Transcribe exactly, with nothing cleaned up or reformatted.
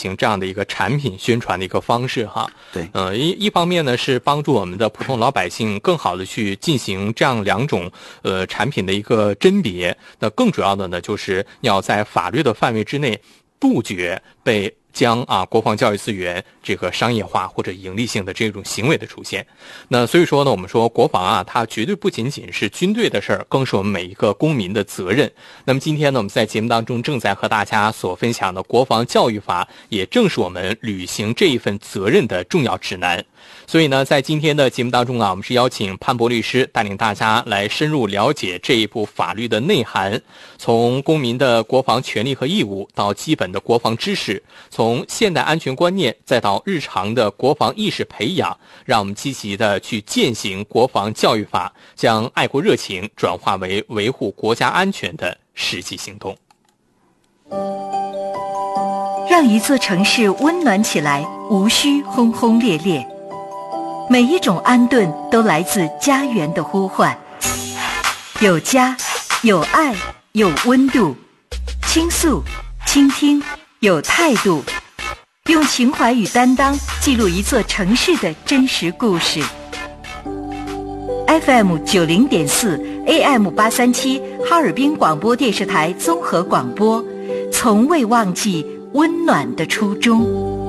行这样的一个产品宣传的一个方式哈。 对， 呃，一一方面呢是帮助我们的普通老百姓更好的去进行这样两种呃产品的一个甄别，那更主要的呢就是要在法律的范围之内杜绝被将啊国防教育资源这个商业化或者盈利性的这种行为的出现。那所以说呢，我们说国防啊，它绝对不仅仅是军队的事儿，更是我们每一个公民的责任。那么今天呢，我们在节目当中正在和大家所分享的国防教育法，也正是我们履行这一份责任的重要指南。所以呢，在今天的节目当中啊，我们是邀请潘博律师带领大家来深入了解这一部法律的内涵，从公民的国防权利和义务到基本的国防知识，从现代安全观念再到日常的国防意识培养，让我们积极的去践行国防教育法，将爱国热情转化为维护国家安全的实际行动。 让一座城市温暖起来，无需轰轰烈烈。每一种安顿都来自家园的呼唤，有家，有爱，有温度，倾诉，倾听，有态度，用情怀与担当记录一座城市的真实故事。F M 九零点四 A M 八三七哈尔滨广播电视台综合广播，从未忘记温暖的初衷。